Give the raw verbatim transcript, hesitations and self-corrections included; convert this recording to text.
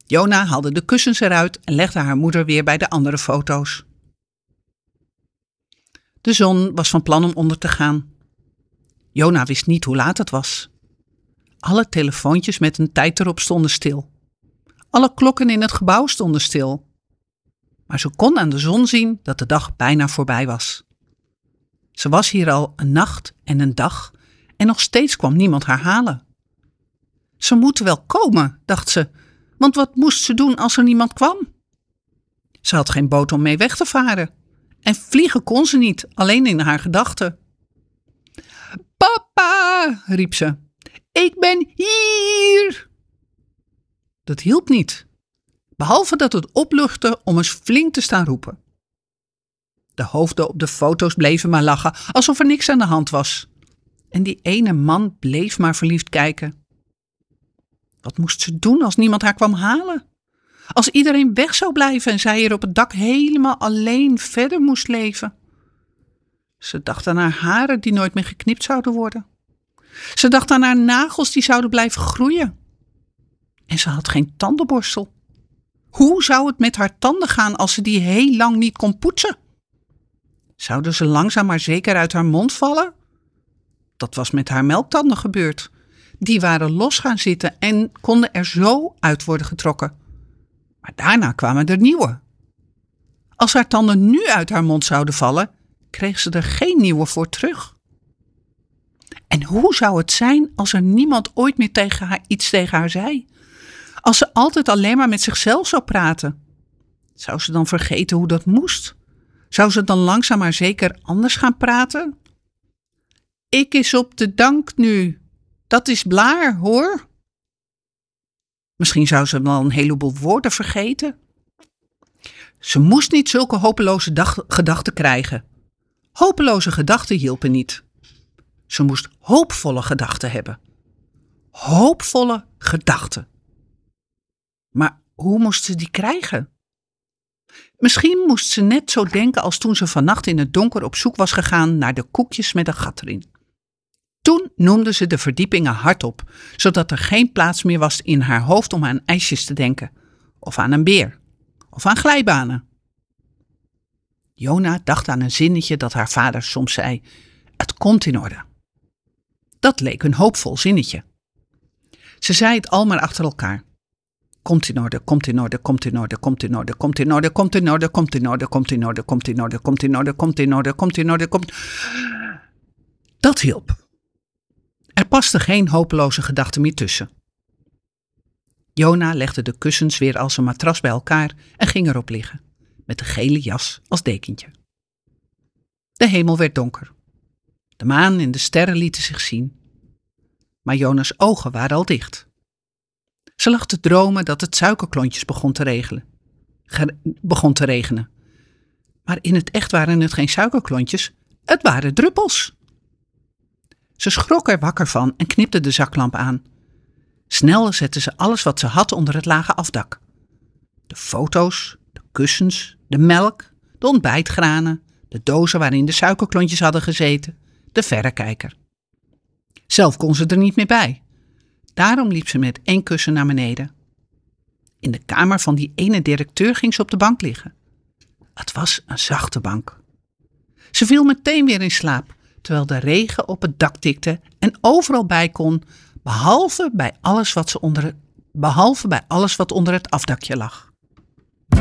Jona haalde de kussens eruit en legde haar moeder weer bij de andere foto's. De zon was van plan om onder te gaan. Jona wist niet hoe laat het was. Alle telefoontjes met een tijd erop stonden stil. Alle klokken in het gebouw stonden stil. Maar ze kon aan de zon zien dat de dag bijna voorbij was. Ze was hier al een nacht en een dag en nog steeds kwam niemand haar halen. Ze moeten wel komen, dacht ze, want wat moest ze doen als er niemand kwam? Ze had geen boot om mee weg te varen en vliegen kon ze niet, alleen in haar gedachten. Papa, riep ze, ik ben hier! Dat hielp niet, behalve dat het opluchtte om eens flink te staan roepen. De hoofden op de foto's bleven maar lachen, alsof er niks aan de hand was. En die ene man bleef maar verliefd kijken. Wat moest ze doen als niemand haar kwam halen? Als iedereen weg zou blijven en zij hier op het dak helemaal alleen verder moest leven? Ze dacht aan haar haren die nooit meer geknipt zouden worden. Ze dacht aan haar nagels die zouden blijven groeien. En ze had geen tandenborstel. Hoe zou het met haar tanden gaan als ze die heel lang niet kon poetsen? Zouden ze langzaam maar zeker uit haar mond vallen? Dat was met haar melktanden gebeurd. Die waren los gaan zitten en konden er zo uit worden getrokken. Maar daarna kwamen er nieuwe. Als haar tanden nu uit haar mond zouden vallen, kreeg ze er geen nieuwe voor terug. En hoe zou het zijn als er niemand ooit meer tegen haar iets tegen haar zei? Als ze altijd alleen maar met zichzelf zou praten? Zou ze dan vergeten hoe dat moest? Zou ze dan langzaam maar zeker anders gaan praten? Ik is op de dank nu. Dat is blaar, hoor. Misschien zou ze wel een heleboel woorden vergeten. Ze moest niet zulke hopeloze dag- gedachten krijgen. Hopeloze gedachten hielpen niet. Ze moest hoopvolle gedachten hebben. Hoopvolle gedachten. Maar hoe moest ze die krijgen? Misschien moest ze net zo denken als toen ze vannacht in het donker op zoek was gegaan naar de koekjes met een gat erin. Toen noemde ze de verdiepingen hardop, zodat er geen plaats meer was in haar hoofd om aan ijsjes te denken, of aan een beer, of aan glijbanen. Jona dacht aan een zinnetje dat haar vader soms zei: het komt in orde. Dat leek een hoopvol zinnetje. Ze zei het al maar achter elkaar. Komt in orde, komt in orde, komt in orde, komt in orde, komt in orde, komt in orde, komt in orde, komt in orde, komt in orde, komt in orde, komt in orde, komt in orde, komt. Dat hielp. Er paste geen hopeloze gedachte meer tussen. Jona legde de kussens weer als een matras bij elkaar en ging erop liggen, met de gele jas als dekentje. De hemel werd donker. De maan en de sterren lieten zich zien. Maar Jona's ogen waren al dicht. Ze lag te dromen dat het suikerklontjes begon te, regelen. Ge- begon te regenen. Maar in het echt waren het geen suikerklontjes, het waren druppels. Ze schrok er wakker van en knipte de zaklamp aan. Snel zette ze alles wat ze had onder het lage afdak. De foto's, de kussens, de melk, de ontbijtgranen, de dozen waarin de suikerklontjes hadden gezeten, de verrekijker. Zelf kon ze er niet meer bij. Daarom liep ze met één kussen naar beneden. In de kamer van die ene directeur ging ze op de bank liggen. Het was een zachte bank. Ze viel meteen weer in slaap, terwijl de regen op het dak tikte en overal bij kon, behalve bij alles wat, ze onder, behalve bij alles wat onder het afdakje lag.